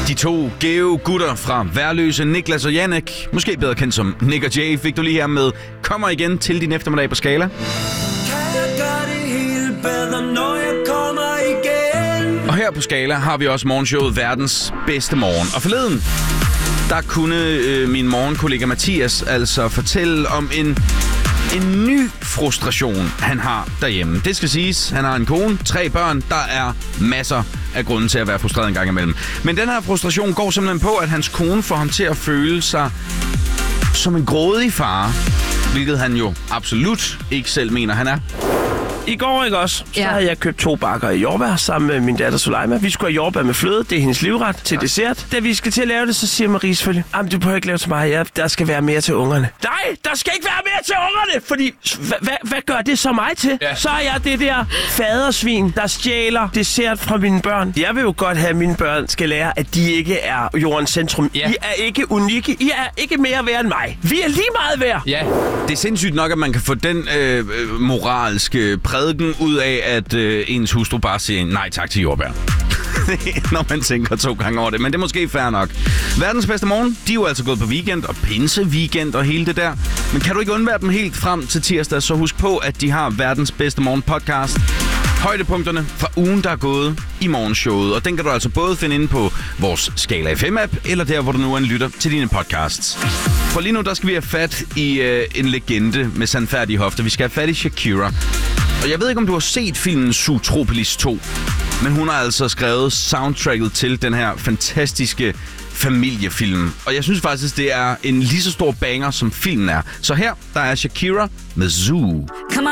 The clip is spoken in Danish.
De to gave gutter fra Værløse, Niklas og Jannik, måske bedre kendt som Nick og Jay, fik du lige her med Kommer igen til din eftermiddag på Skala. Og her på Skala har vi også morgenshowet Verdens Bedste Morgen. Og forleden, der kunne min morgenkollega Mathias altså fortælle om en ny frustration, han har derhjemme. Det skal siges, han har en kone, 3 børn, der er masser af grunde til at være frustreret en gang imellem. Men den her frustration går simpelthen på, at hans kone får ham til at føle sig som en grådig far, hvilket han jo absolut ikke selv mener, han er. I går, ikke også? Så havde jeg købt 2 bakker i jordbær sammen med min datter Sulejma. Vi skulle have jordbær med fløde. Det er hendes livret til dessert. Da vi skal til at lave det, så siger Marie selvfølgelig, du behøver ikke lave til mig. Der skal være mere til ungerne. Nej, der skal ikke være mere til ungerne! Fordi, hvad gør det så mig til? Ja. Så er jeg det der fadersvin, der stjæler dessert fra mine børn. Jeg vil jo godt have, at mine børn skal lære, at de ikke er jordens centrum. Ja. I er ikke unikke. I er ikke mere værd end mig. Vi er lige meget værd. Ja. Det er sindssygt nok, at man kan få den moralske prædiken ud af, at ens hustru bare siger nej tak til jordbær. Når man tænker 2 gange over det. Men det er måske fair nok. Verdens Bedste Morgen, de er jo altså gået på weekend og pinse-weekend og hele det der. Men kan du ikke undvære dem helt frem til tirsdag, så husk på, at de har Verdens Bedste Morgen podcast. Højdepunkterne fra ugen, der er gået i morgenshowet. Og den kan du altså både finde inde på vores Skala FM-app, eller der, hvor du nu lytter til dine podcasts. For lige nu, der skal vi have fat i en legende med sandfærdige hofter. Vi skal have fat i Shakira. Og jeg ved ikke, om du har set filmen Zootropolis 2, men hun har altså skrevet soundtracket til den her fantastiske familiefilm. Og jeg synes faktisk, det er en lige så stor banger, som filmen er. Så her, der er Shakira med Zoo.